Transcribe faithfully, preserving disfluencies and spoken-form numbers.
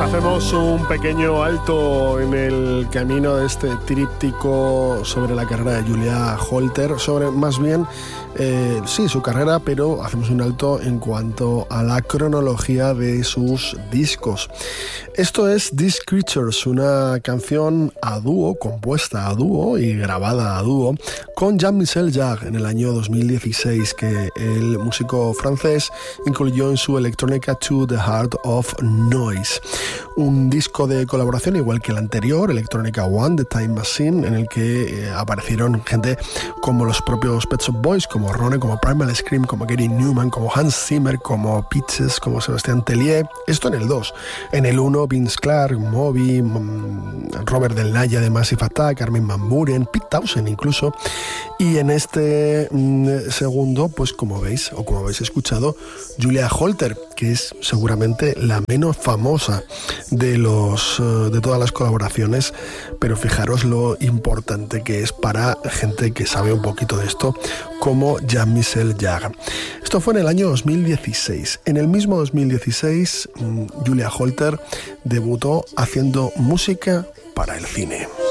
Hacemos un pequeño alto en el camino de este tríptico sobre la carrera de Julia Holter, sobre más bien, eh, sí, su carrera, pero hacemos un alto en cuanto a la cronología de sus discos. Esto es These Creatures, una canción a dúo, compuesta a dúo y grabada a dúo, con Jean-Michel Jarre en el año dos mil dieciséis, que el músico francés incluyó en su Electronica to the Heart of Noise. Un disco de colaboración igual que el anterior, Electronica One, The Time Machine, en el que eh, aparecieron gente como los propios Pet Shop Boys, como Rone, como Primal Scream, como Gary Newman, como Hans Zimmer, como Peaches, como Sebastián Tellier. Esto en el dos. En el uno, Vince Clarke, Moby, Robert Del Naja de Massive Attack, Armin van Buuren, Pete Townshend incluso. Y en este mm, segundo, pues como veis, o como habéis escuchado, Julia Holter, que es seguramente la menos famosa de los de todas las colaboraciones, pero fijaros lo importante que es para gente que sabe un poquito de esto, como Jean-Michel Jarre. Esto fue en el año dos mil dieciséis. En el mismo dos mil dieciséis, Julia Holter debutó haciendo música para el cine.